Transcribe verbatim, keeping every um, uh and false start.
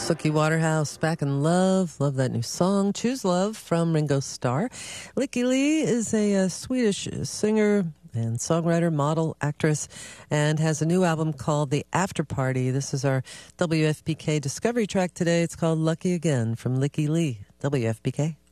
Suki Waterhouse, Back in Love. Love that new song. Choose Love from Ringo Starr. Lykke Li is a, a Swedish singer and songwriter, model, actress, and has a new album called The After Party. This is our W F P K Discovery track today. It's called Lucky Again from Lykke Li. W F P K.